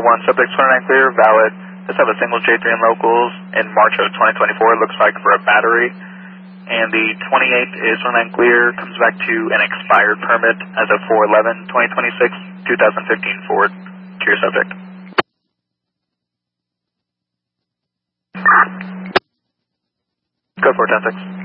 1, subject 29 clear, valid. Let's have a single J3 in locals in March of 2024, it looks like for a battery. And the 28th is 29 clear, comes back to an expired permit as of 4/11/2026, 2015 Ford, to your subject. Go for it, 10-6.